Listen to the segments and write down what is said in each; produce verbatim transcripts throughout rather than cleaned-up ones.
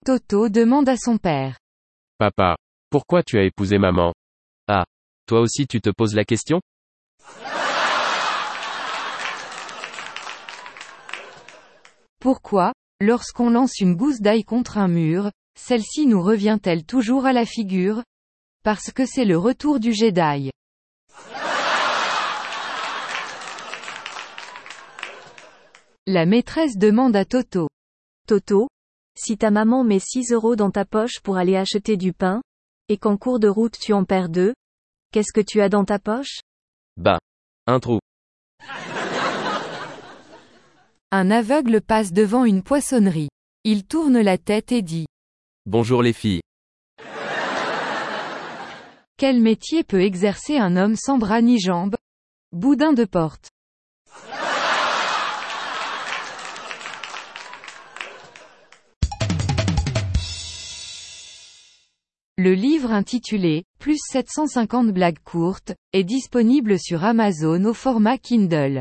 Toto demande à son père. Papa, pourquoi tu as épousé maman? Ah, toi aussi tu te poses la question? Pourquoi, lorsqu'on lance une gousse d'ail contre un mur, celle-ci nous revient-elle toujours à la figure? Parce que c'est le retour du jet d'ail. La maîtresse demande à Toto. Toto, si ta maman met six euros dans ta poche pour aller acheter du pain, et qu'en cours de route tu en perds deux, qu'est-ce que tu as dans ta poche? Bah, un trou. Un aveugle passe devant une poissonnerie. Il tourne la tête et dit. Bonjour les filles. Quel métier peut exercer un homme sans bras ni jambes? Boudin de porte. Le livre intitulé « Plus sept cent cinquante blagues courtes » est disponible sur Amazon au format Kindle.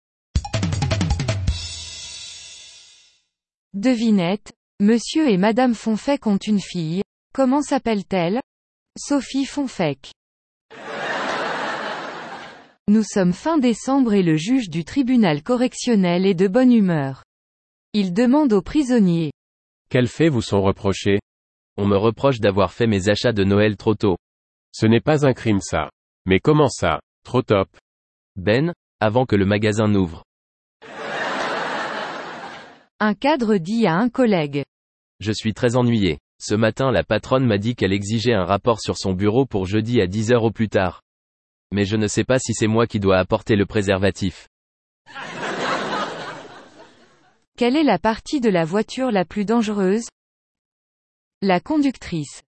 Devinette, Monsieur et Madame Fonfec ont une fille. Comment s'appelle-t-elle? Sophie Fonfec. Nous sommes fin décembre et le juge du tribunal correctionnel est de bonne humeur. Il demande aux prisonniers. Quels faits vous sont reprochés? On me reproche d'avoir fait mes achats de Noël trop tôt. Ce n'est pas un crime ça. Mais comment ça, trop top? Ben, avant que le magasin n'ouvre. Un cadre dit à un collègue. Je suis très ennuyé. Ce matin la patronne m'a dit qu'elle exigeait un rapport sur son bureau pour jeudi à dix heures au plus tard. Mais je ne sais pas si c'est moi qui dois apporter le préservatif. Quelle est la partie de la voiture la plus dangereuse? La conductrice.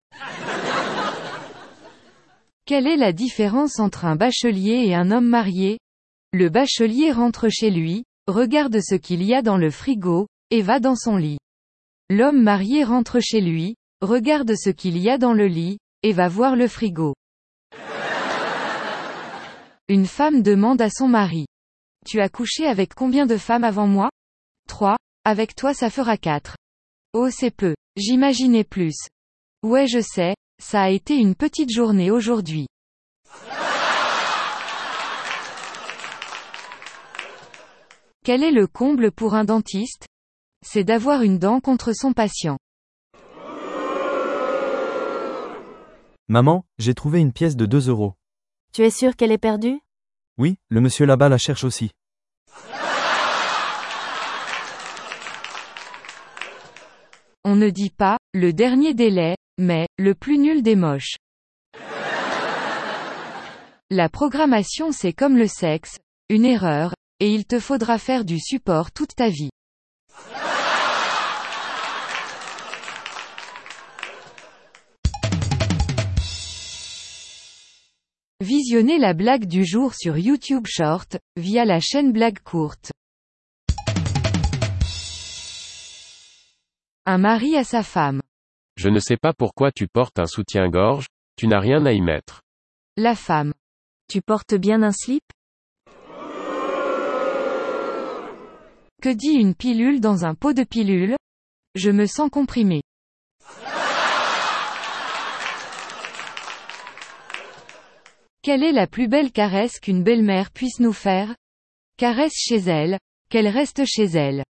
Quelle est la différence entre un bachelier et un homme marié? Le bachelier rentre chez lui, regarde ce qu'il y a dans le frigo, et va dans son lit. L'homme marié rentre chez lui, regarde ce qu'il y a dans le lit, et va voir le frigo. Une femme demande à son mari. Tu as couché avec combien de femmes avant moi? Trois. Avec toi ça fera quatre. Oh c'est peu. J'imaginais plus. Ouais je sais, ça a été une petite journée aujourd'hui. Quel est le comble pour un dentiste? C'est d'avoir une dent contre son patient. Maman, j'ai trouvé une pièce de deux euros. Tu es sûr qu'elle est perdue? Oui, le monsieur là-bas la cherche aussi. On ne dit pas, le dernier délai, mais, le plus nul des moches. La programmation c'est comme le sexe, une erreur, et il te faudra faire du support toute ta vie. Visionnez la blague du jour sur YouTube Short, via la chaîne Blague Courte. Un mari à sa femme. Je ne sais pas pourquoi tu portes un soutien-gorge, tu n'as rien à y mettre. La femme. Tu portes bien un slip? Que dit une pilule dans un pot de pilule? Je me sens comprimé. Quelle est la plus belle caresse qu'une belle-mère puisse nous faire? Caresse chez elle, qu'elle reste chez elle.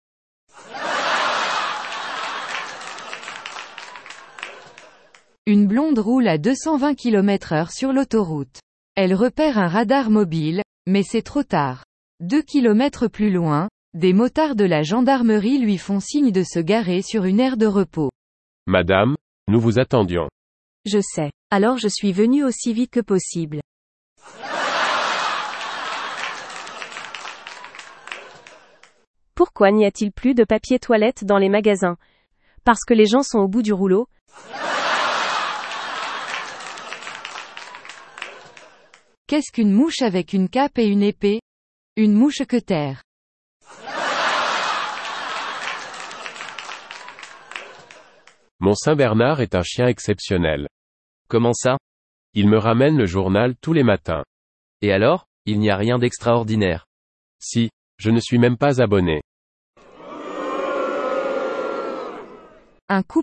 Une blonde roule à deux cent vingt kilomètres heure sur l'autoroute. Elle repère un radar mobile, mais c'est trop tard. Deux kilomètres plus loin, des motards de la gendarmerie lui font signe de se garer sur une aire de repos. Madame, nous vous attendions. Je sais. Alors je suis venu aussi vite que possible. Pourquoi n'y a-t-il plus de papier toilette dans les magasins? Parce que les gens sont au bout du rouleau? Qu'est-ce qu'une mouche avec une cape et une épée? Une mouche que terre. Mon Saint-Bernard est un chien exceptionnel. Comment ça? Il me ramène le journal tous les matins. Et alors, il n'y a rien d'extraordinaire. Si, je ne suis même pas abonné. Un couple